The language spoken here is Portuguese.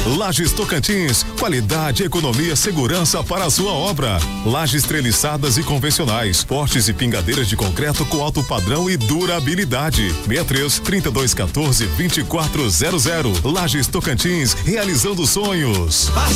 Lajes Tocantins, qualidade, economia, segurança para a sua obra. Lajes treliçadas e convencionais, portes e pingadeiras de concreto com alto padrão e durabilidade. 63-3214-2400. Lajes Tocantins, realizando sonhos.